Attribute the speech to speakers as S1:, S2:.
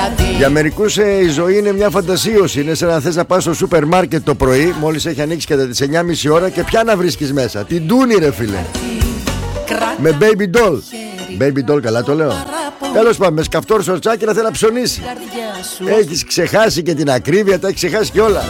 S1: Για μερικούς η ζωή είναι μια φαντασίωση. Είναι σαν να θες να πας στο σούπερ μάρκετ το πρωί, μόλις έχει ανοίξει κατά τις 9.30 ώρα, και ποια να βρίσκεις μέσα? Την Τούνη, ρε φίλε. Με baby doll. Baby doll, καλά το λέω? Τέλος πάντων, με σκαυτόρ σορτσάκι να θέλει να ψωνίσει. Έχεις ξεχάσει και την ακρίβεια, τα έχεις ξεχάσει και όλα.